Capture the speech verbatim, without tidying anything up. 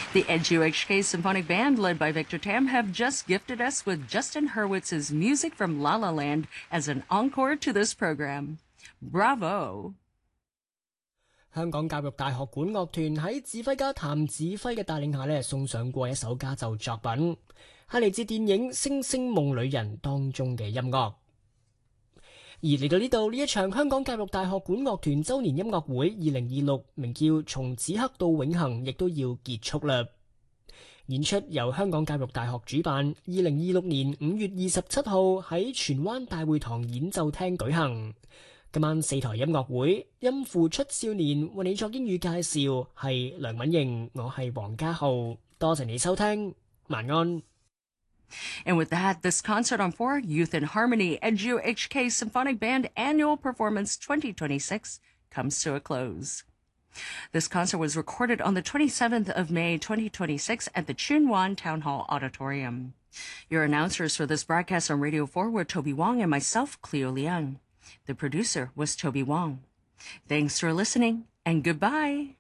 The N G O H K Symphonic Band, led by Victor Tam, have just gifted us with Justin Hurwitz's music from La La Land as an encore to this program. Bravo! 香港教育大學管樂團喺指揮家譚子輝嘅帶領下呢，送上過一首家奏作品，係嚟自電影《星星夢裡人》當中嘅音樂。而嚟到呢度，呢一場香港教育大學管樂團周年音樂會二零二六，名叫《從此刻到永恆》，亦都要結束啦。演出由香港教育大學主辦，二零二六年五月二十七號喺荃灣大會堂演奏廳舉行。今晚四台音樂會，音符出少年為你作英語介紹，係梁敏瑩，我係黃家浩，多謝你收聽，晚安。 And with that, this Concert on Four Youth in Harmony N G O H K Symphonic Band Annual Performance twenty twenty-six comes to a close. This concert was recorded on the twenty-seventh of May, twenty twenty-six at the Chun Wan Town Hall Auditorium. Your announcers for this broadcast on Radio four were Toby Wong and myself, Cleo Liang. The producer was Toby Wong. Thanks for listening, and goodbye.